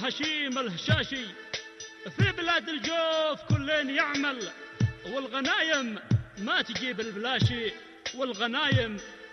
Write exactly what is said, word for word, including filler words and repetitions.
الحشيم الهشاشي في بلاد الجوف كلين يعمل، والغنايم ما تجيب البلاشي، والغنايم